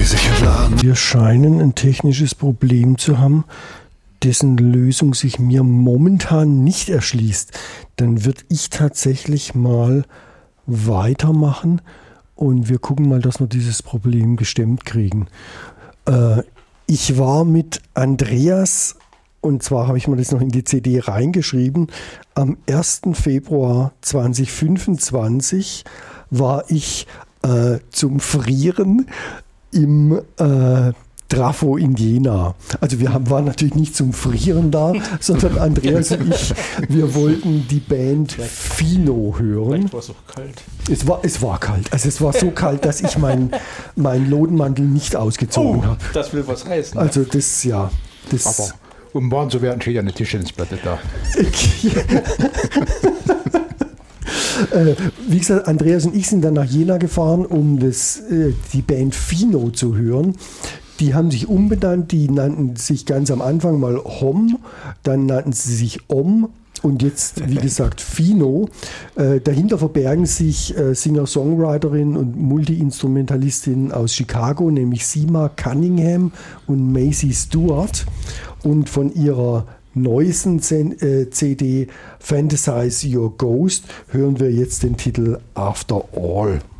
sich entladen. Wir scheinen ein technisches Problem zu haben, dessen Lösung sich mir momentan nicht erschließt. Dann würde ich tatsächlich mal weitermachen und wir gucken mal, dass wir dieses Problem gestemmt kriegen. Ich war mit Andreas, und zwar habe ich mir das noch in die CD reingeschrieben, am 1. Februar 2025 war ich zum Frieren im Trafo in Jena. Also wir waren natürlich nicht zum Frieren da, sondern Andreas und ich, wir wollten die Band Fino hören. Vielleicht war es auch kalt. Es war kalt. Also es war so kalt, dass ich meinen Lodenmantel nicht ausgezogen habe. Das will was heißen. Also das, ja. Aber um warm zu werden, steht ja eine Tischtennisplatte da. Wie gesagt, Andreas und ich sind dann nach Jena gefahren, um die Band Fino zu hören. Die haben sich umbenannt, die nannten sich ganz am Anfang mal Hom, dann nannten sie sich Om und jetzt, wie gesagt, Fino. Dahinter verbergen sich Singer-Songwriterin und Multi-Instrumentalistin aus Chicago, nämlich Seema Cunningham und Maisie Stewart. Und von ihrer neuesten CD Fantasize Your Ghost hören wir jetzt den Titel After All.